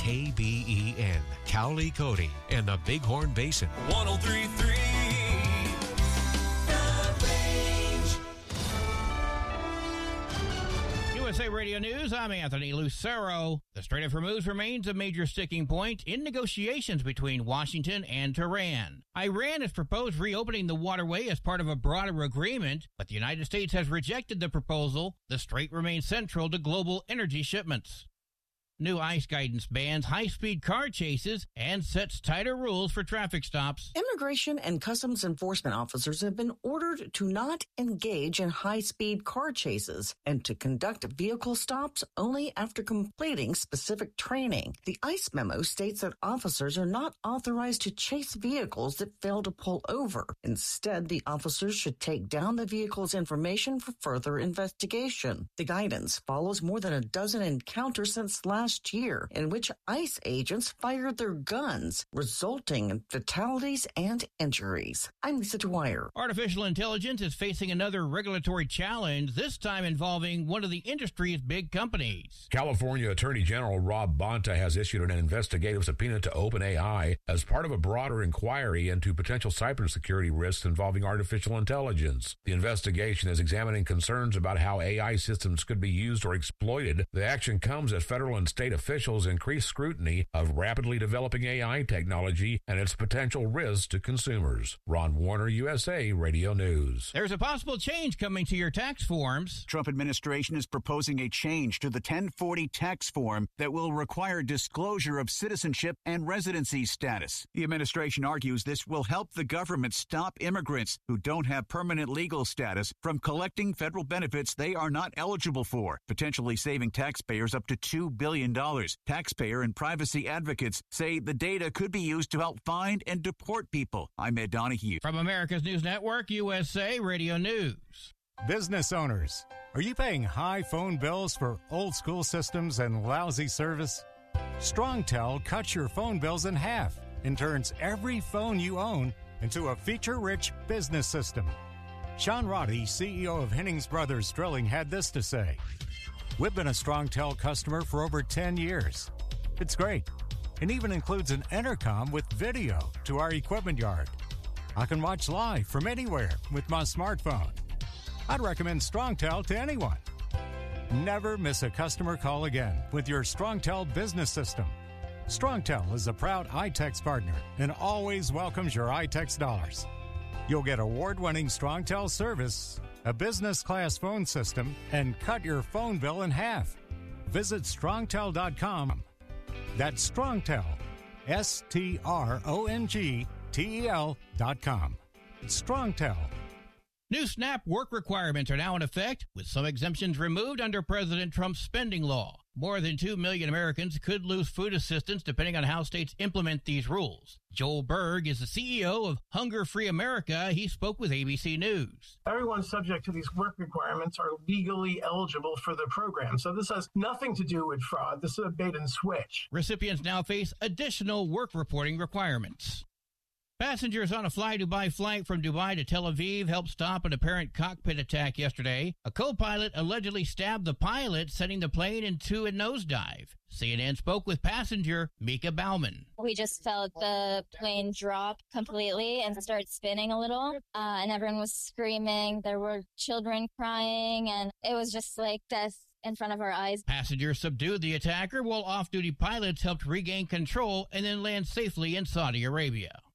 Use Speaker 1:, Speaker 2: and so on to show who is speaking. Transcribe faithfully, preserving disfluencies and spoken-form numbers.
Speaker 1: K B E N, Cowley Cody, and the Bighorn Basin.
Speaker 2: one oh three point three
Speaker 3: U S A Radio News, I'm Anthony Lucero. The Strait of Hormuz remains a major sticking point in negotiations between Washington and Tehran. Iran has proposed reopening the waterway as part of a broader agreement, but the United States has rejected the proposal. The strait remains central to global energy shipments. New ICE guidance bans high-speed car chases and sets tighter rules for traffic stops.
Speaker 4: Immigration and Customs Enforcement officers have been ordered to not engage in high-speed car chases and to conduct vehicle stops only after completing specific training. The ICE memo states that officers are not authorized to chase vehicles that fail to pull over. Instead, the officers should take down the vehicle's information for further investigation. The guidance follows more than a dozen encounters since last Last year, in which ICE agents fired their guns, resulting in fatalities and injuries. I'm Lisa Dwyer.
Speaker 3: Artificial intelligence is facing another regulatory challenge, this time involving one of the industry's big companies.
Speaker 5: California Attorney General Rob Bonta has issued an investigative subpoena to OpenAI as part of a broader inquiry into potential cybersecurity risks involving artificial intelligence. The investigation is examining concerns about how A I systems could be used or exploited. The action comes as federal and state officials increase scrutiny of rapidly developing A I technology and its potential risks to consumers. Ron Warner, U S A Radio News.
Speaker 3: There's a possible change coming to your tax forms.
Speaker 6: Trump administration is proposing a change to the ten forty tax form that will require disclosure of citizenship and residency status. The administration argues this will help the government stop immigrants who don't have permanent legal status from collecting federal benefits they are not eligible for, potentially saving taxpayers up to two billion dollars. Taxpayer and privacy advocates say the data could be used to help find and deport people. I'm Ed Donahue.
Speaker 3: From America's News Network, U S A Radio News.
Speaker 7: Business owners, are you paying high phone bills for old school systems and lousy service? StrongTel cuts your phone bills in half and turns every phone you own into a feature-rich business system. Sean Roddy, C E O of Hennings Brothers Drilling, had this to say. We've been a StrongTel customer for over ten years. It's great. It even includes an intercom with video to our equipment yard. I can watch live from anywhere with my smartphone. I'd recommend StrongTel to anyone. Never miss a customer call again with your StrongTel business system. StrongTel is a proud iTex partner and always welcomes your iTex dollars. You'll get award-winning StrongTel service, a business-class phone system, and cut your phone bill in half. Visit strongtel dot com. That's StrongTel, S T R O N G T E L dot com. StrongTel.
Speaker 3: New SNAP work requirements are now in effect, with some exemptions removed under President Trump's spending law. More than two million Americans could lose food assistance depending on how states implement these rules. Joel Berg is the C E O of Hunger Free America. He spoke with A B C News.
Speaker 8: Everyone subject to these work requirements are legally eligible for the program. So this has nothing to do with fraud. This is a bait and switch.
Speaker 3: Recipients now face additional work reporting requirements. Passengers on a Fly Dubai flight from Dubai to Tel Aviv helped stop an apparent cockpit attack yesterday. A co-pilot allegedly stabbed the pilot, sending the plane into a nosedive. C N N spoke with passenger Mika Bauman.
Speaker 9: We just felt the plane drop completely and start spinning a little, uh, and everyone was screaming. There were children crying, and it was just like death in front of our eyes.
Speaker 3: Passengers subdued the attacker while off-duty pilots helped regain control and then land safely in Saudi Arabia.